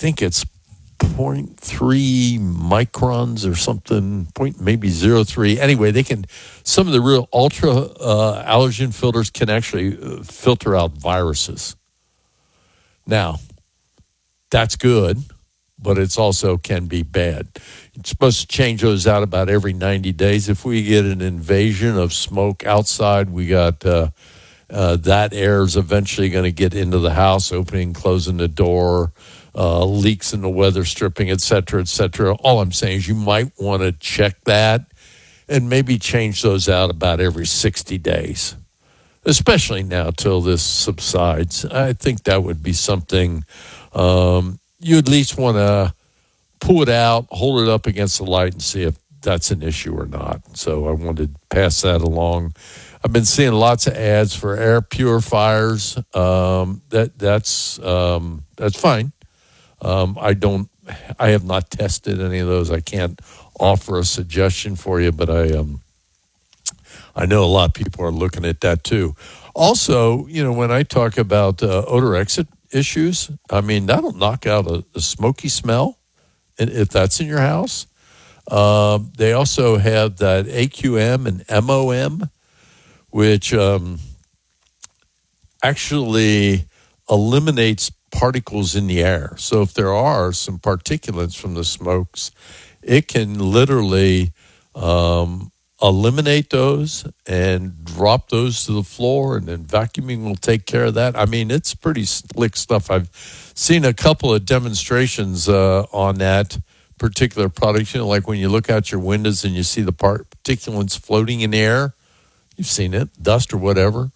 think it's 0.3 microns or something, maybe 0.03. Anyway, some of the real ultra allergen filters can actually filter out viruses. Now, that's good, but it's also can be bad. You're supposed to change those out about every 90 days. If we get an invasion of smoke outside, we got that air is eventually going to get into the house, opening, closing the door, leaks in the weather stripping, et cetera, et cetera. All I'm saying is you might want to check that and maybe change those out about every 60 days, especially now till this subsides. I think that would be something you at least want to pull it out, hold it up against the light, and see if that's an issue or not. So I wanted to pass that along. I've been seeing lots of ads for air purifiers. That's fine. I have not tested any of those. I can't offer a suggestion for you, but I know a lot of people are looking at that too. Also, when I talk about odor exit issues, I mean, that'll knock out a smoky smell if that's in your house. They also have that AQM and MOM, which actually eliminates particles in the air. So if there are some particulates from the smokes, it can literally eliminate those and drop those to the floor, and then vacuuming will take care of that. I mean, it's pretty slick stuff. I've seen a couple of demonstrations on that particular product. Like when you look out your windows and you see the particulates floating in the air. You've seen it, dust or whatever.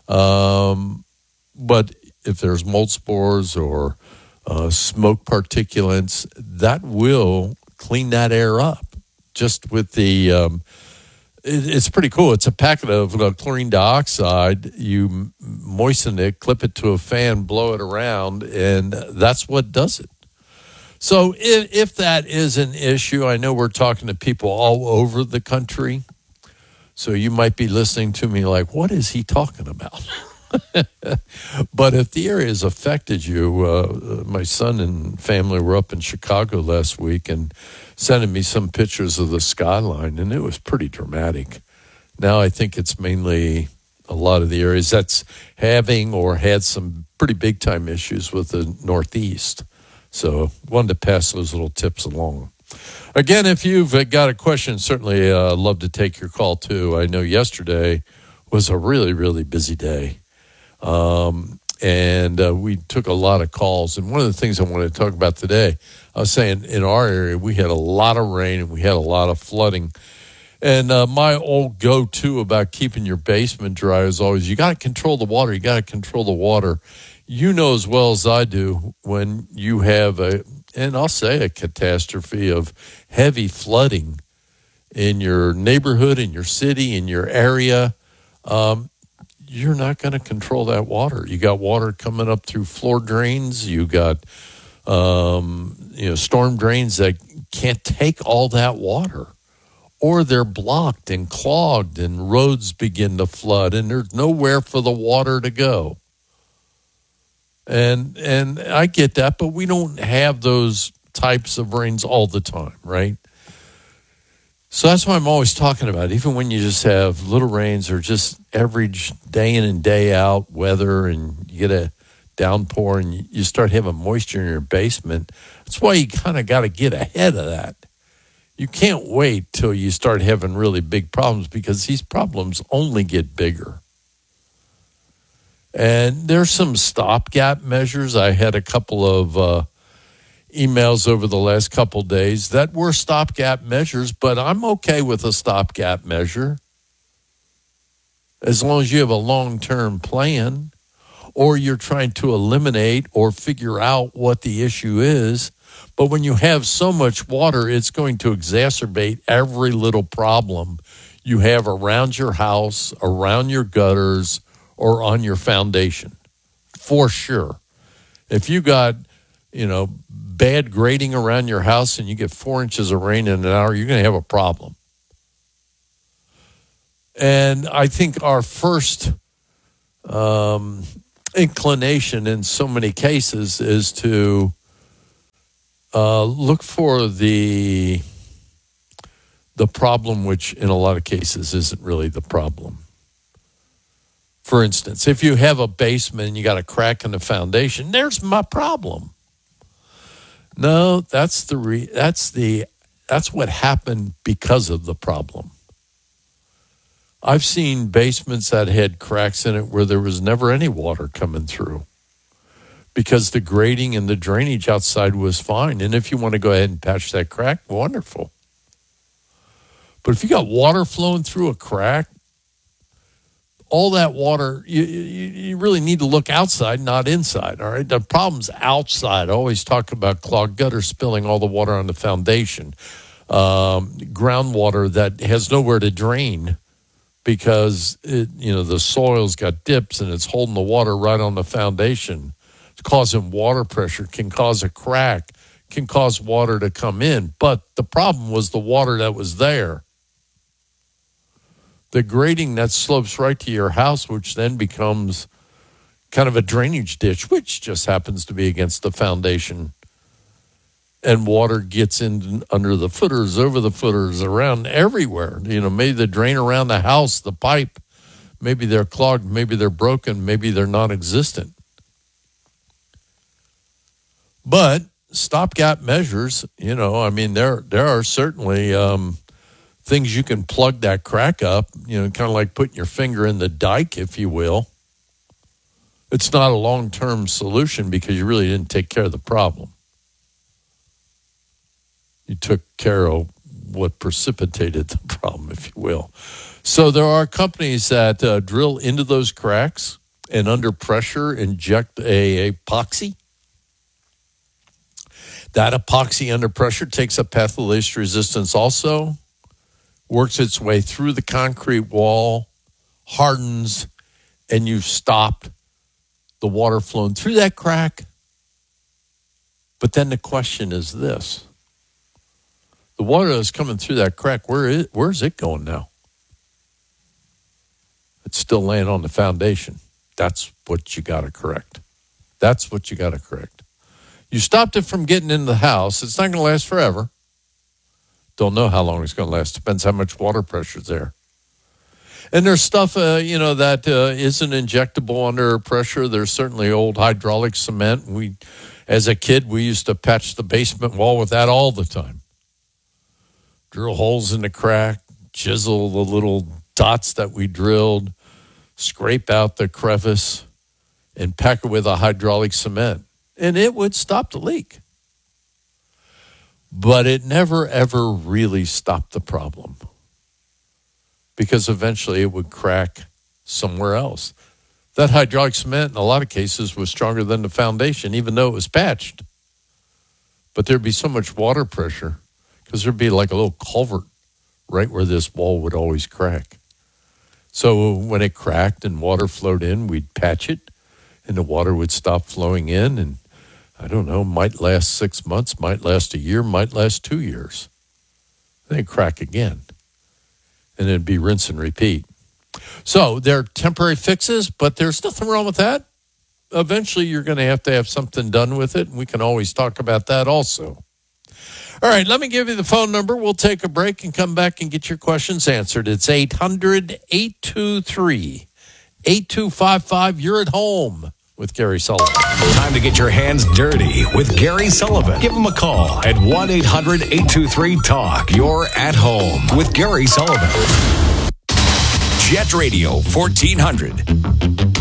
But if there's mold spores or smoke particulates, that will clean that air up. Just with the, it's pretty cool. It's a packet of chlorine dioxide. You moisten it, clip it to a fan, blow it around, and that's what does it. So if that is an issue, I know we're talking to people all over the country. So you might be listening to me like, what is he talking about? But if the area has affected you, my son and family were up in Chicago last week and sending me some pictures of the skyline, and it was pretty dramatic. Now I think it's mainly a lot of the areas that's having or had some pretty big-time issues with the Northeast. So wanted to pass those little tips along. Again, if you've got a question, certainly love to take your call, too. I know yesterday was a really, really busy day. And we took a lot of calls. And one of the things I wanted to talk about today, I was saying in our area, we had a lot of rain and we had a lot of flooding. And my old go-to about keeping your basement dry is always, you got to control the water. You got to control the water. You know as well as I do when you have a catastrophe of heavy flooding in your neighborhood, in your city, in your area, you're not going to control that water. You got water coming up through floor drains. You got, storm drains that can't take all that water, or they're blocked and clogged and roads begin to flood and there's nowhere for the water to go. And I get that, but we don't have those types of rains all the time, right? So that's why I'm always talking about, even when you just have little rains or just average day in and day out weather and you get a downpour and you start having moisture in your basement, that's why you kind of got to get ahead of that. You can't wait till you start having really big problems, because these problems only get bigger. And there's some stopgap measures. I had a couple of emails over the last couple days that were stopgap measures, but I'm okay with a stopgap measure as long as you have a long-term plan, or you're trying to eliminate or figure out what the issue is. But when you have so much water, it's going to exacerbate every little problem you have around your house, around your gutters, or on your foundation, for sure. If you got, bad grading around your house and you get 4 inches of rain in an hour, you're going to have a problem. And I think our first inclination in so many cases is to look for the problem, which in a lot of cases isn't really the problem. For instance, if you have a basement and you got a crack in the foundation, there's my problem. No, that's what happened because of the problem. I've seen basements that had cracks in it where there was never any water coming through because the grading and the drainage outside was fine. And if you want to go ahead and patch that crack, wonderful. But if you got water flowing through a crack, all that water, you really need to look outside, not inside, all right? The problem's outside. I always talk about clogged gutters spilling all the water on the foundation, groundwater that has nowhere to drain because, the soil's got dips and it's holding the water right on the foundation. It's causing water pressure, can cause a crack, can cause water to come in. But the problem was the water that was there. The grading that slopes right to your house, which then becomes kind of a drainage ditch, which just happens to be against the foundation. And water gets in under the footers, over the footers, around everywhere. Maybe the drain around the house, the pipe, maybe they're clogged, maybe they're broken, maybe they're non-existent. But stopgap measures, there are certainly things you can plug that crack up, kind of like putting your finger in the dike, if you will. It's not a long-term solution because you really didn't take care of the problem. You took care of what precipitated the problem, if you will. So there are companies that drill into those cracks and under pressure inject a epoxy. That epoxy under pressure takes up pathologic resistance also, works its way through the concrete wall, hardens, and you've stopped the water flowing through that crack. But then the question is this. The water that's coming through that crack, where's it going now? It's still laying on the foundation. That's what you got to correct. You stopped it from getting into the house. It's not going to last forever. Don't know how long it's going to last. Depends how much water pressure's there. And there's stuff, that isn't injectable under pressure. There's certainly old hydraulic cement. As a kid, we used to patch the basement wall with that all the time. Drill holes in the crack, chisel the little dots that we drilled, scrape out the crevice, and pack it with a hydraulic cement. And it would stop the leak. But it never, ever really stopped the problem because eventually it would crack somewhere else. That hydraulic cement, in a lot of cases, was stronger than the foundation, even though it was patched. But there'd be so much water pressure because there'd be like a little culvert right where this wall would always crack. So when it cracked and water flowed in, we'd patch it, and the water would stop flowing in, and I don't know, might last 6 months, might last a year, might last 2 years. Then it'd crack again, and it'd be rinse and repeat. So they're temporary fixes, but there's nothing wrong with that. Eventually, you're going to have something done with it, and we can always talk about that also. All right, let me give you the phone number. We'll take a break and come back and get your questions answered. It's 800-823-8255. You're at home with Gary Sullivan. Time to get your hands dirty with Gary Sullivan. Give him a call at 1-800-823-TALK. You're at home with Gary Sullivan. Jet Radio 1400.